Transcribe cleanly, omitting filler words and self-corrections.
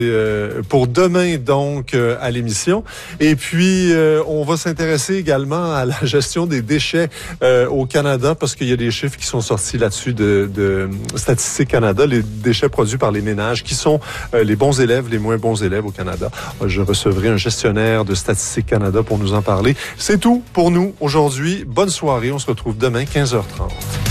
Pour demain, donc, à l'émission. Et puis, on va s'intéresser également à la gestion des déchets au Canada, parce qu'il y a des chiffres qui sont sortis là-dessus de Statistique Canada, les déchets produits par les ménages, qui sont les bons élèves, les moins bons élèves au Canada. Je recevrai un gestionnaire de Statistique Canada pour nous en parler. C'est tout pour nous aujourd'hui. Bonne soirée. On se retrouve demain, 15h30.